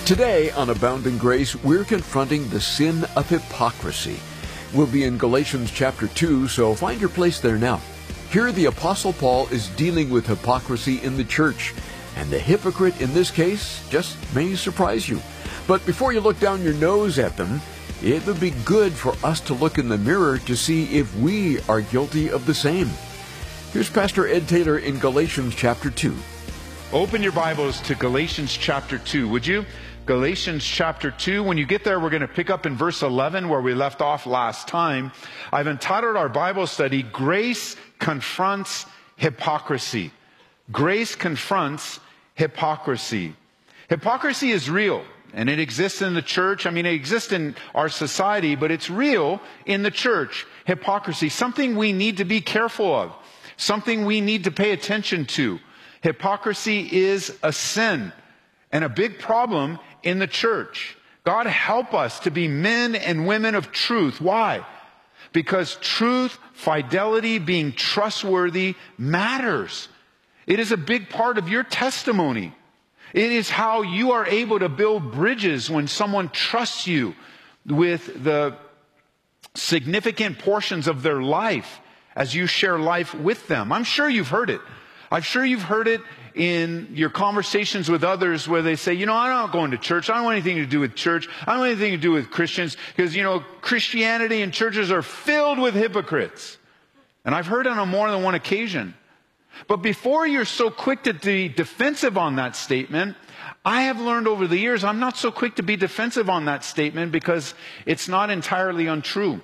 Today on Abounding Grace, we're confronting the sin of hypocrisy. We'll be in Galatians chapter 2, so find your place there now. Here the Apostle Paul is dealing with hypocrisy in the church, and the hypocrite in this case just may surprise you. But before you look down your nose at them, it would be good for us to look in the mirror to see if we are guilty of the same. Here's Pastor Ed Taylor in Galatians chapter 2. Open your Bibles to Galatians chapter 2, would you? Galatians chapter 2. When you get there, we're going to pick up in verse 11 where we left off last time. I've entitled our Bible study, Grace Confronts Hypocrisy. Grace confronts hypocrisy. Hypocrisy is real, and it exists in the church. It exists in our society, but it's real in the church. Hypocrisy, something we need to be careful of, something we need to pay attention to. Hypocrisy is a sin and a big problem in the church. God help us to be men and women of truth. Why? Because truth, fidelity, being trustworthy matters. It is a big part of your testimony. It is how you are able to build bridges when someone trusts you with the significant portions of their life as you share life with them. I'm sure you've heard it. I'm sure you've heard it in your conversations with others where they say, I'm not going to church. I don't want anything to do with church. I don't want anything to do with Christians because, Christianity and churches are filled with hypocrites. And I've heard it on more than one occasion. But before you're so quick to be defensive on that statement, I have learned over the years I'm not so quick to be defensive on that statement because it's not entirely untrue.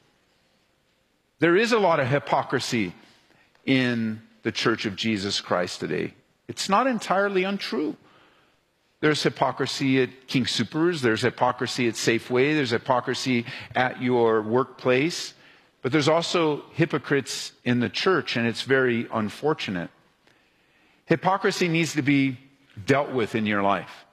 There is a lot of hypocrisy in the Church of Jesus Christ today. It's not entirely untrue. There's hypocrisy at King Soopers. There's hypocrisy at Safeway. There's hypocrisy at your workplace. But there's also hypocrites in the church, and it's very unfortunate. Hypocrisy needs to be dealt with in your life.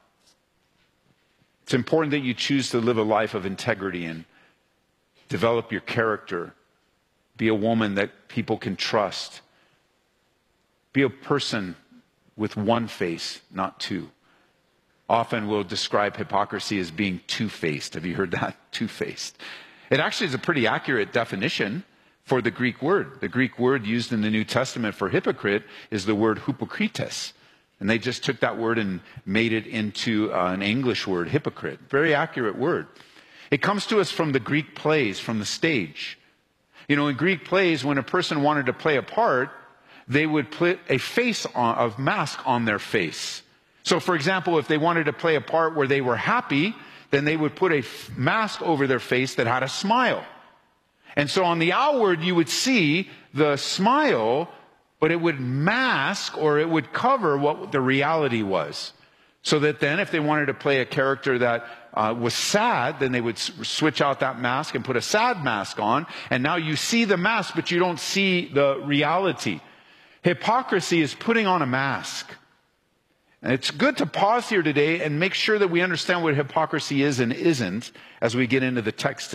It's important that you choose to live a life of integrity and develop your character. Be a woman that people can trust. Be a person with one face, not two. Often we'll describe hypocrisy as being two-faced. Have you heard that? Two-faced. It actually is a pretty accurate definition for the Greek word. The Greek word used in the New Testament for hypocrite is the word hypokrites. And they just took that word and made it into an English word, hypocrite. Very accurate word. It comes to us from the Greek plays, from the stage. In Greek plays, when a person wanted to play a part, they would put a mask on their face. So, for example, if they wanted to play a part where they were happy, then they would put a mask over their face that had a smile. And so on the outward, you would see the smile, but it would mask or it would cover what the reality was. So that then if they wanted to play a character that was sad, then they would switch out that mask and put a sad mask on. And now you see the mask, but you don't see the reality. Hypocrisy is putting on a mask. And it's good to pause here today and make sure that we understand what hypocrisy is and isn't as we get into the text